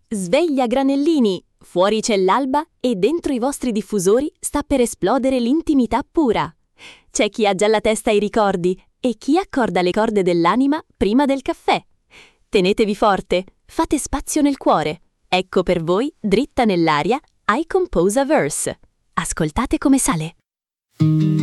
Sveglia granellini! Fuori c'è l'alba e dentro i vostri diffusori sta per esplodere l'intimità pura. C'è chi ha già la testa ai ricordi e chi accorda le corde dell'anima prima del caffè. Tenetevi forte, fate spazio nel cuore. Ecco per voi, dritta nell'aria, I Compose a Verse. Ascoltate come sale.